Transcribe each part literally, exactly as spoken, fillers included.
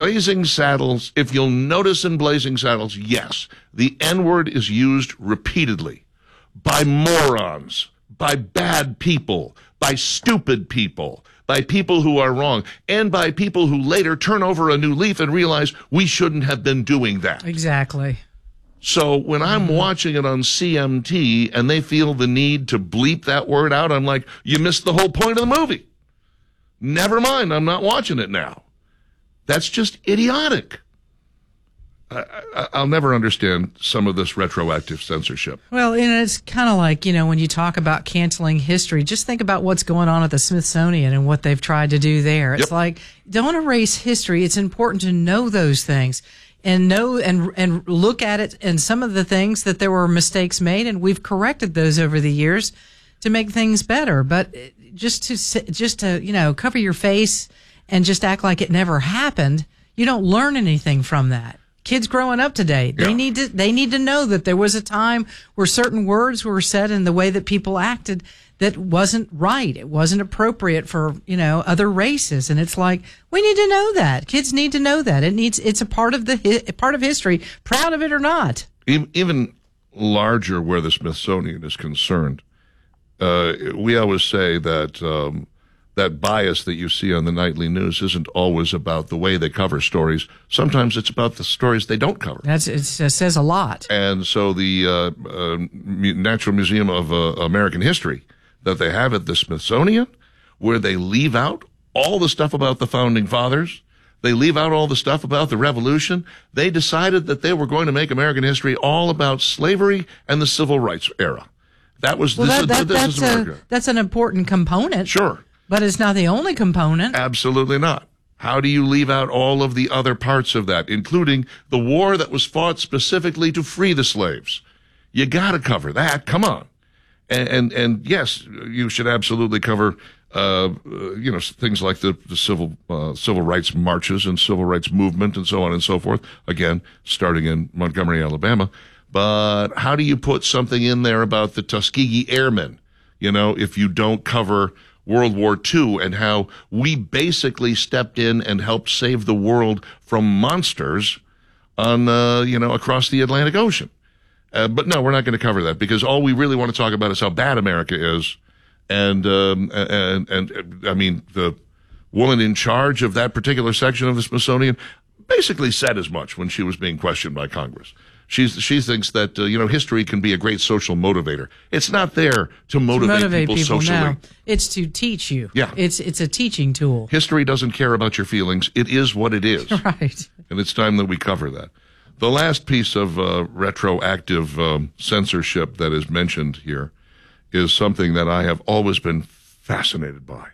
Blazing Saddles, if you'll notice in Blazing Saddles, yes, the N-word is used repeatedly by morons, by bad people, by stupid people, by people who are wrong, and by people who later turn over a new leaf and realize we shouldn't have been doing that. Exactly. So when I'm Mm-hmm. watching it on C M T and they feel the need to bleep that word out, I'm like, you missed the whole point of the movie. Never mind, I'm not watching it now. That's just idiotic. I, I, I'll never understand some of this retroactive censorship. Well, and it's kind of like, you know, when you talk about canceling history, just think about what's going on at the Smithsonian and what they've tried to do there. It's Yep. like, don't erase history. It's important to know those things and know and and look at it and some of the things that there were mistakes made, and we've corrected those over the years to make things better. But just to just to, you know, cover your face and just act like it never happened, you don't learn anything from that. Kids growing up today, they Yeah. need to they need to know that there was a time where certain words were said and the way that people acted that wasn't right. It wasn't appropriate for, you know, other races. And it's like, we need to know that. Kids need to know that. It needs it's a part of the hi- part of history, proud of it or not. Even larger where the Smithsonian is concerned, uh, we always say that um, that bias that you see on the nightly news isn't always about the way they cover stories. Sometimes it's about the stories they don't cover. That's it says a lot. And so the uh, uh, Natural Museum of uh, American History that they have at the Smithsonian, where they leave out all the stuff about the Founding Fathers, they leave out all the stuff about the Revolution. They decided that they were going to make American history all about slavery and the Civil Rights era. That was Well, this, that, is, that, this is that's, America. a, that's an important component. Sure. But it's not the only component. Absolutely not. How do you leave out all of the other parts of that, including the war that was fought specifically to free the slaves? You got to cover that. Come on. And, and, and yes, you should absolutely cover, uh, you know, things like the, the civil, uh, civil rights marches and civil rights movement and so on and so forth. Again, starting in Montgomery, Alabama. But how do you put something in there about the Tuskegee Airmen? You know, if you don't cover World War Two and how we basically stepped in and helped save the world from monsters on, uh, you know, across the Atlantic Ocean. Uh, but no, we're not going to cover that because all we really want to talk about is how bad America is. And, um, and, and, and I mean, the woman in charge of that particular section of the Smithsonian basically said as much when she was being questioned by Congress. She's, she thinks that, uh, you know, history can be a great social motivator. It's not there to motivate, to motivate people, people socially. now. It's to teach you. Yeah. It's it's a teaching tool. History doesn't care about your feelings. It is what it is. Right. And it's time that we cover that. The last piece of uh, retroactive um, censorship that is mentioned here is something that I have always been fascinated by.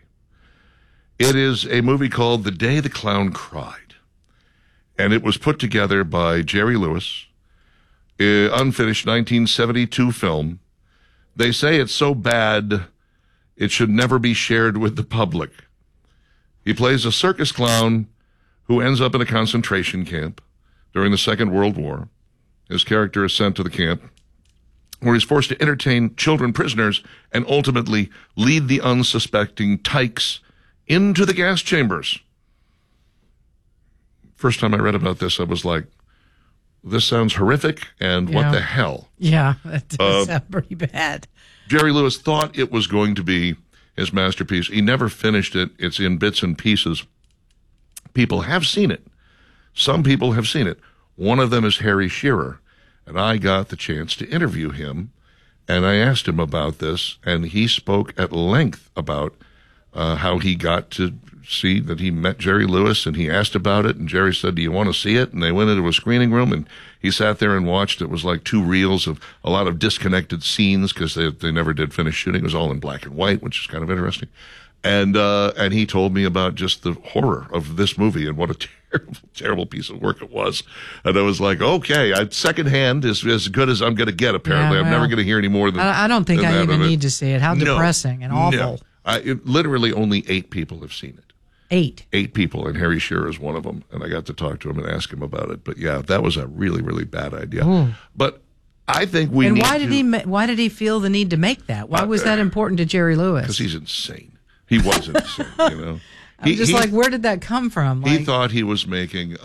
It is a movie called The Day the Clown Cried. And it was put together by Jerry Lewis, an unfinished nineteen seventy-two film. They say it's so bad it should never be shared with the public. He plays a circus clown who ends up in a concentration camp during the Second World War. His character is sent to the camp where he's forced to entertain children prisoners and ultimately lead the unsuspecting tykes into the gas chambers. First time I read about this, I was like, this sounds horrific, and Yeah. what the hell? Yeah, that does Uh, sound pretty bad. Jerry Lewis thought it was going to be his masterpiece. He never finished it. It's in bits and pieces. People have seen it. Some people have seen it. One of them is Harry Shearer, and I got the chance to interview him, and I asked him about this, and he spoke at length about uh, how he got to see that he met Jerry Lewis, and he asked about it, and Jerry said, do you want to see it? And they went into a screening room, and he sat there and watched. It was like two reels of a lot of disconnected scenes because they, they never did finish shooting. It was all in black and white, which is kind of interesting. And uh, and he told me about just the horror of this movie and what a terrible, terrible piece of work it was. And I was like, okay, I, secondhand is as good as I'm going to get, apparently. Yeah, I'm well, never going to hear any more than I, I don't think than I that even of it. need to see it. How No, depressing and awful. No. I, it, literally only eight people have seen it. Eight. Eight people, and Harry Shearer is one of them. And I got to talk to him and ask him about it. But yeah, that was a really, really bad idea. Ooh. But I think we And need why did to, he ma- why did he feel the need to make that? Why was that important to Jerry Lewis? because he's insane. He was insane, you know. I'm He- just he- like, where did that come from? He Like, thought he was making